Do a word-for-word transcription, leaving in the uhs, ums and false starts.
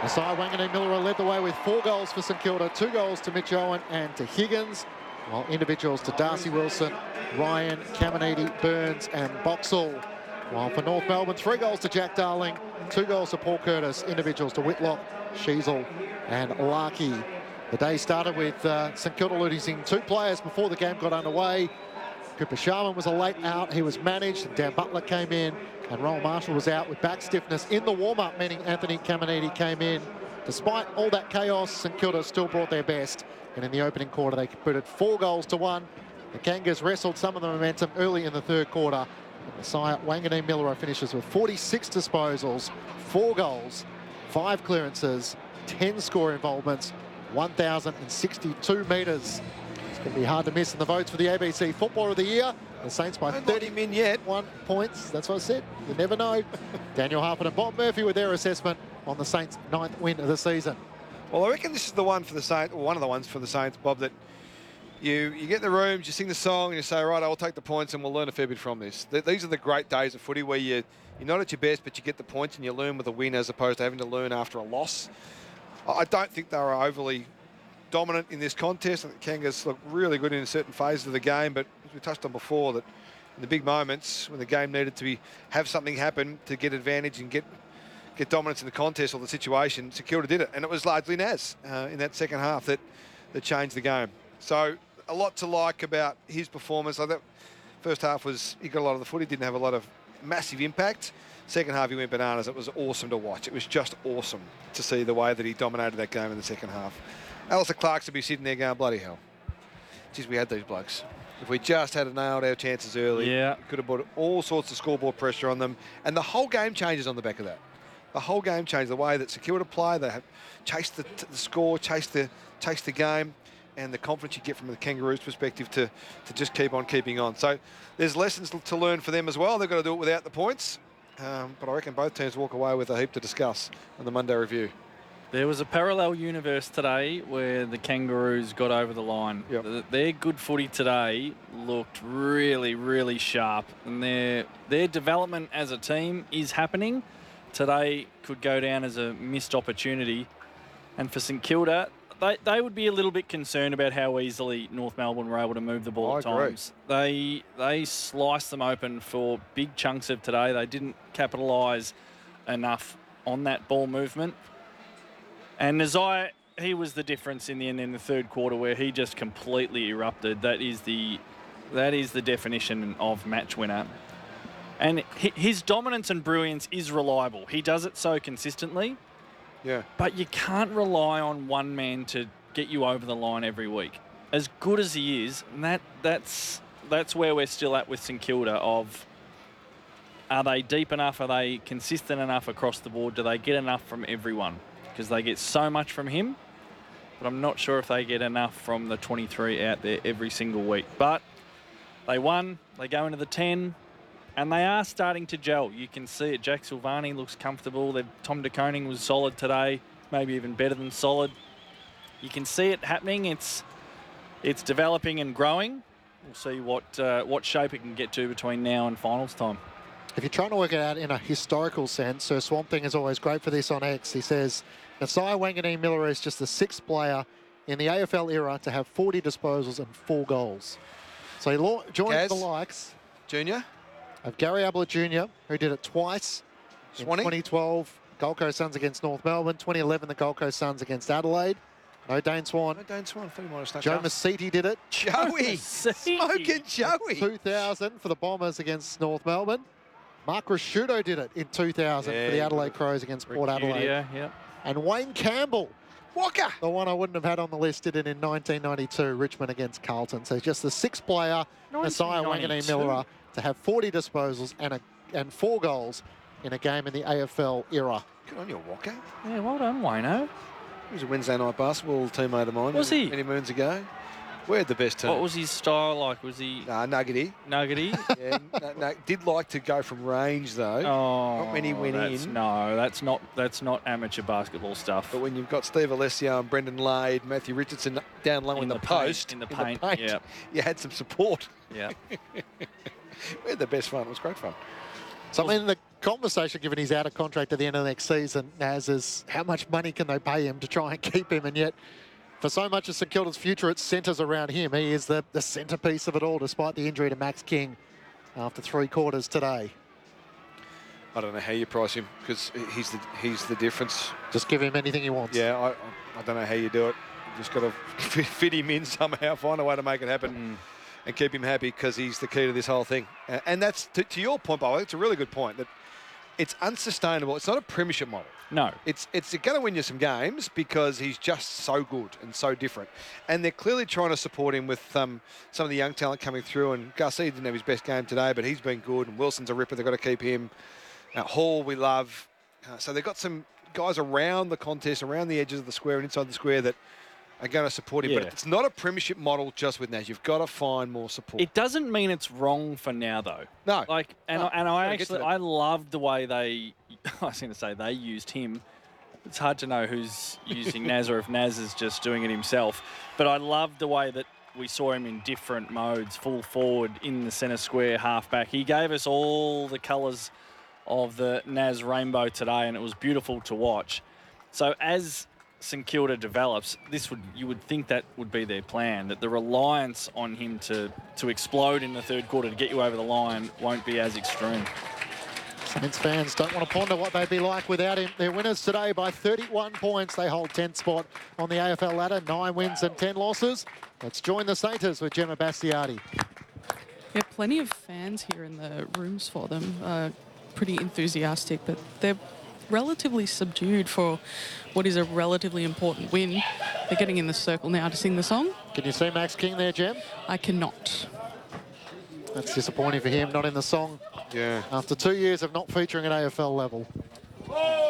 Asai Wanganeen-Milera led the way with four goals for St Kilda, two goals to Mitch Owen and to Higgins, while individuals to Darcy Wilson, Ryan, Caminiti, Burns and Boxall. While for North Melbourne, three goals to Jack Darling, two goals to Paul Curtis, individuals to Whitlock, Sheasel and Larkey. The day started with uh, St Kilda losing two players before the game got underway. Cooper Sharman was a late out. He was managed. Dan Butler came in and Roll Marshall was out with back stiffness in the warm-up, meaning Anthony Caminiti came in. Despite all that chaos, St Kilda still brought their best. And in the opening quarter, they put it four goals to one. The Kangas wrestled some of the momentum early in the third quarter. Asai Wanganeen-Milera finishes with forty-six disposals, four goals, five clearances, ten score involvements, one thousand sixty-two metres. It's going to be hard to miss in the votes for the A B C Footballer of the Year. The Saints by thirty-one yet. points. That's what I said. You never know. Daniel Harper and Bob Murphy with their assessment on the Saints' ninth win of the season. Well, I reckon this is the one for the Saints, or one of the ones for the Saints, Bob, that you you get in the rooms, you sing the song, and you say, right, I'll take the points and we'll learn a fair bit from this. Th these are the great days of footy where you, you're not at your best, but you get the points and you learn with a win as opposed to having to learn after a loss. I don't think they were overly dominant in this contest. I think Kangas looked really good in certain phases of the game, but as we touched on before, that in the big moments when the game needed to be have something happen to get advantage and get get dominance in the contest or the situation, St Kilda did it, and it was largely Naz uh, in that second half that that changed the game. So a lot to like about his performance. Like that first half was, he got a lot of the footy, didn't have a lot of massive impact. Second half he went bananas. It was awesome to watch. It was just awesome to see the way that he dominated that game in the second half. Alistair Clark's to be sitting there going, bloody hell. Geez, we had these blokes. If we just had nailed our chances early, yeah, could have put all sorts of scoreboard pressure on them. And the whole game changes on the back of that. The whole game changed. The way that St Kilda play, they have chased the, the score, chased the, chased the game, and the confidence you get from the Kangaroos' perspective to, to just keep on keeping on. So there's lessons to learn for them as well. They've got to do it without the points. Um, but I reckon both teams walk away with a heap to discuss on the Monday review. There was a parallel universe today where the Kangaroos got over the line. Yep. Their good footy today looked really, really sharp. And their, their development as a team is happening. Today could go down as a missed opportunity. And for St Kilda, they, they would be a little bit concerned about how easily North Melbourne were able to move the ball I at agree. times. They, they sliced them open for big chunks of today. They didn't capitalise enough on that ball movement. And Nazai, he was the difference in the end in the third quarter where he just completely erupted. That is the, that is the definition of match winner. And his dominance and brilliance is reliable. He does it so consistently. Yeah. But you can't rely on one man to get you over the line every week. As good as he is, and that that's that's where we're still at with St Kilda of, are they deep enough? Are they consistent enough across the board? Do they get enough from everyone? Because they get so much from him, but I'm not sure if they get enough from the twenty-three out there every single week. But they won, they go into the ten, and they are starting to gel. You can see it. Jack Silvani looks comfortable. They've, Tom De Koning was solid today, maybe even better than solid. You can see it happening. It's it's developing and growing. We'll see what uh, what shape it can get to between now and finals time. If you're trying to work it out in a historical sense, so Swamp Thing is always great for this on X. He says, Asai Wanganeen-Milera is just the sixth player in the A F L era to have forty disposals and four goals. So he joined Kaz the likes Junior of Gary Ablett Junior, who did it twice Swanee. in twenty twelve, Gold Coast Suns against North Melbourne, twenty eleven, the Gold Coast Suns against Adelaide. No Dane Swan. No Dane Swan. I thought he might have snuck Joe up. Masiti did it. Joey. Smoking Joey. two thousand for the Bombers against North Melbourne. Mark Rasciuto did it in two thousand Yeah, for the he Adelaide did. Crows against Port Adelaide. Yeah, yeah. And Wayne Campbell, Walker. the one I wouldn't have had on the list, did it in nineteen ninety-two, Richmond against Carlton. So just the sixth player, Asai nineteen ninety-two. Wanganeen-Milera, to have forty disposals and a, and four goals in a game in the A F L era. Good on you, Walker. Yeah, well done, Wayno. He was a Wednesday night basketball teammate of mine. Was he? Many moons ago. We had the best team. What was his style like? Was he Nah, nuggety. nuggety? Yeah, no, no, did like to go from range though. Oh, Not many went that's, in. No, that's not that's not amateur basketball stuff. But when you've got Steve Alessio and Brendan Lade, Matthew Richardson down low in, In the, the paint, post, in the paint, yeah. you had some support. Yeah. We had the best fun. It was great fun. Something that conversation, given he's out of contract at the end of the next season, Naz, is how much money can they pay him to try and keep him? And yet, for so much of St Kilda's future, it centres around him. He is the, the centrepiece of it all, despite the injury to Max King after three quarters today. I don't know how you price him because he's the he's the difference. Just give him anything he wants. Yeah, I I don't know how you do it. You just got to fit him in somehow, find a way to make it happen, Mm. and keep him happy because he's the key to this whole thing. Uh, and that's to, to your point, by the way. It's a really good point that it's unsustainable. It's not a premiership model. No. It's it's going to win you some games because he's just so good and so different. And they're clearly trying to support him with um, some of the young talent coming through. And Garcia didn't have his best game today, but he's been good. And Wilson's a ripper. They've got to keep him. Uh, Hall, we love. Uh, so they've got some guys around the contest, around the edges of the square and inside the square that are going to support him. Yeah. But it's not a premiership model just with Naz. You've got to find more support. It doesn't mean it's wrong for now, though. No. Like, and, No, I, and I gotta get to actually, that. I loved the way they, I was going to say they used him. It's hard to know who's using Naz or if Naz is just doing it himself. But I loved the way that we saw him in different modes, full forward, in the centre square, half-back. He gave us all the colours of the Naz rainbow today, and it was beautiful to watch. So as St Kilda develops, this would you would think that would be their plan, that the reliance on him to, to explode in the third quarter to get you over the line won't be as extreme. Saints fans don't want to ponder what they'd be like without him. They're winners today by thirty-one points. They hold tenth spot on the A F L ladder, nine wins and ten losses. Let's join the Saints with Gemma Bastiardi. Yeah, plenty of fans here in the rooms for them. Uh, pretty enthusiastic, but they're relatively subdued for what is a relatively important win. They're getting in the circle now to sing the song. Can you see Max King there, Gem? I cannot. That's disappointing for him, not in the song Yeah. after two years of not featuring at A F L level.